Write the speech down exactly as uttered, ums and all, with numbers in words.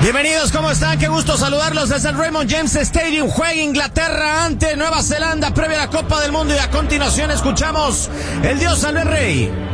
Bienvenidos, ¿cómo están? Qué gusto saludarlos desde el Raymond James Stadium. Juega Inglaterra ante Nueva Zelanda previa a la Copa del Mundo y a continuación escuchamos el Dios salve al Rey.